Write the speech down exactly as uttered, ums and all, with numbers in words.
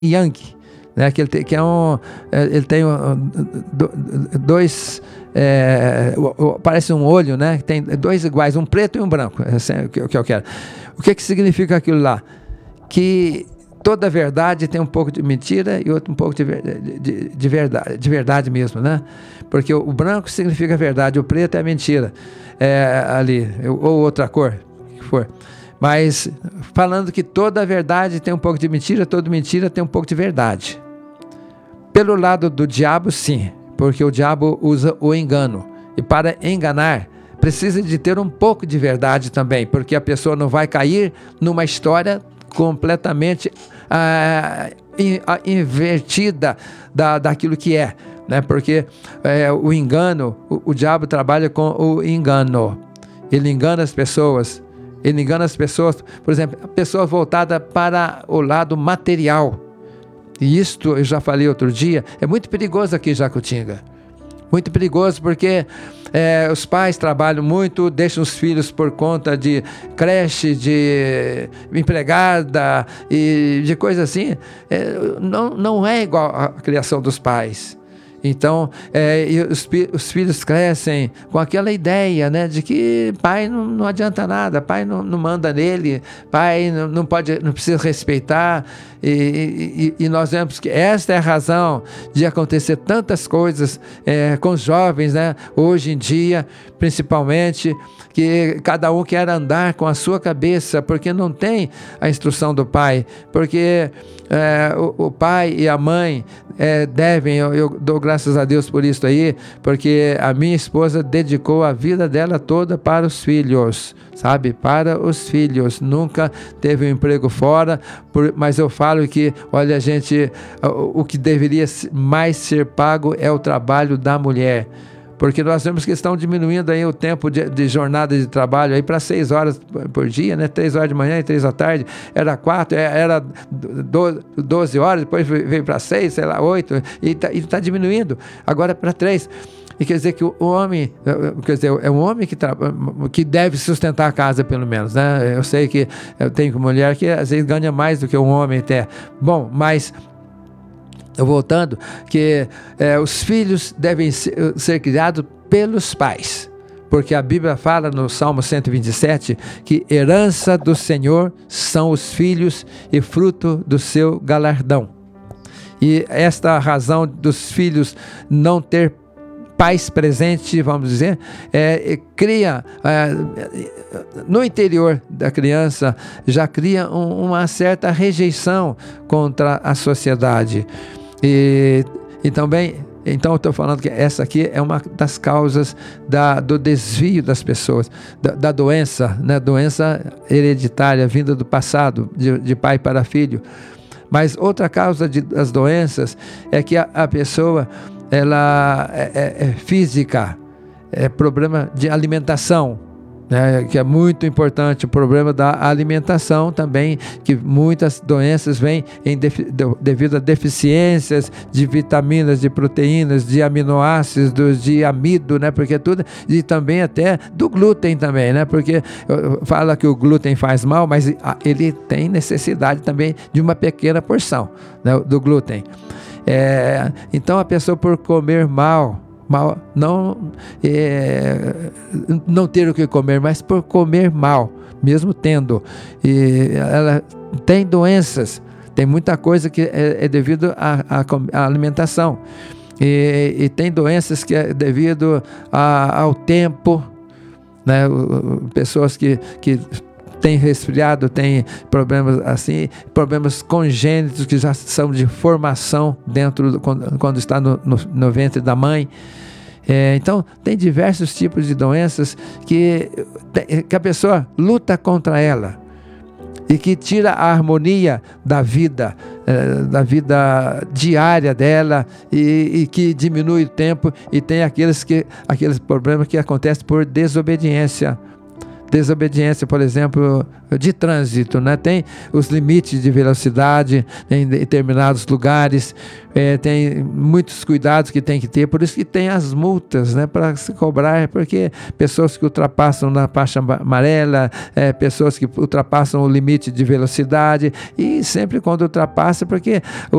yang, né? Que ele tem, que é um, ele tem um, dois, é, parece um olho, né? Tem dois iguais, um preto e um branco. É o que eu quero. O que que significa aquilo lá? Que toda verdade tem um pouco de mentira e outro um pouco de, de, de verdade, de verdade mesmo, né? Porque o, o branco significa verdade, o preto é mentira, é, ali, ou outra cor, que for. Mas falando que toda verdade tem um pouco de mentira, toda mentira tem um pouco de verdade. Pelo lado do diabo, sim, porque o diabo usa o engano. E para enganar, precisa de ter um pouco de verdade também, porque a pessoa não vai cair numa história completamente ah, invertida da, daquilo que é, né? Porque é, o engano, o, o diabo trabalha com o engano. Ele engana as pessoas. Ele engana as pessoas, por exemplo, a pessoa voltada para o lado material. E isto, eu já falei outro dia, é muito perigoso aqui em Jacutinga. Muito perigoso porque é, os pais trabalham muito, deixam os filhos por conta de creche, de empregada e de coisa assim. É, não, não é igual à criação dos pais. Então, é, os, os filhos crescem com aquela ideia, né, de que pai não, não adianta nada, pai não, não manda nele, pai não, não, pode, não precisa respeitar. E, e, e nós vemos que esta é a razão de acontecer tantas coisas é, com os jovens, né, hoje em dia, principalmente, que cada um quer andar com a sua cabeça, porque não tem a instrução do pai, porque é, o, o pai e a mãe é, devem, eu, eu dou graças a Deus por isso aí, porque a minha esposa dedicou a vida dela toda para os filhos, sabe, para os filhos, nunca teve um emprego fora, por, mas eu falo que, olha gente, o, o que deveria mais ser pago é o trabalho da mulher, porque nós vemos que estão diminuindo aí o tempo de, de jornada de trabalho aí para seis horas por dia, né? Três horas de manhã e três da tarde, era quatro, era doze horas, depois veio para seis, sei lá, oito, e está tá diminuindo, agora para três. E quer dizer que o homem, quer dizer, é um homem que, tra... que deve sustentar a casa, pelo menos, né? Eu sei que eu tenho mulher que às vezes ganha mais do que um homem até. Bom, mas voltando, que é, os filhos devem ser, ser criados pelos pais, porque a Bíblia fala no Salmo cento e vinte e sete que herança do Senhor são os filhos e fruto do seu galardão. E esta razão dos filhos não ter pais presentes, vamos dizer, é, cria é, no interior da criança, já cria um, uma certa rejeição contra a sociedade. E, e também, então eu estou falando que essa aqui é uma das causas da, do desvio das pessoas, da, da doença, né? Doença hereditária vinda do passado, de, de pai para filho. Mas outra causa de, das doenças é que a, a pessoa, ela é, é, é física, é problema de alimentação, né, que é muito importante, o problema da alimentação também, que muitas doenças vêm em defi- devido a deficiências de vitaminas, de proteínas, de aminoácidos, de amido, né, porque tudo, e também até do glúten também, né, porque fala que o glúten faz mal, mas ele tem necessidade também de uma pequena porção, né, do glúten. É, então a pessoa, por comer mal, mal não, é, não ter o que comer, mas por comer mal, mesmo tendo, e ela tem doenças, tem muita coisa que é, é devido à alimentação, e, e tem doenças que é devido a, ao tempo, né? Pessoas que, que tem resfriado, tem problemas assim, problemas congênitos que já são de formação dentro, do, quando, quando está no, no, no ventre da mãe. É, então, tem diversos tipos de doenças que, que a pessoa luta contra ela e que tira a harmonia da vida, é, da vida diária dela e, e que diminui o tempo, e tem aqueles, que, aqueles problemas que acontecem por desobediência. desobediência, por exemplo, de trânsito, né? Tem os limites de velocidade em determinados lugares, é, tem muitos cuidados que tem que ter, por isso que tem as multas, né, para se cobrar, porque pessoas que ultrapassam na faixa amarela, é, pessoas que ultrapassam o limite de velocidade, e sempre quando ultrapassa, porque